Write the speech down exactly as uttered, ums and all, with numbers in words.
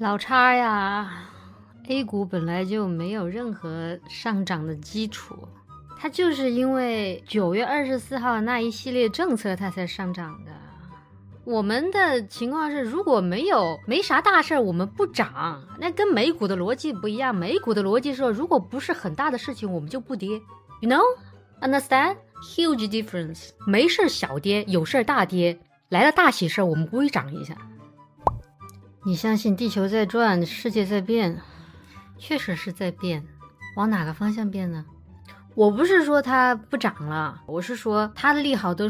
老叉呀 ，A 股本来就没有任何上涨的基础，它就是因为九月二十四号那一系列政策它才上涨的。我们的情况是，如果没有没啥大事我们不涨，那跟美股的逻辑不一样。美股的逻辑说，如果不是很大的事情，我们就不跌。You know, understand? Huge difference. 没事小跌，有事大跌，来了大喜事我们故意涨一下。你相信地球在转，世界在变，确实是在变，往哪个方向变呢？我不是说它不涨了，我是说它的利好都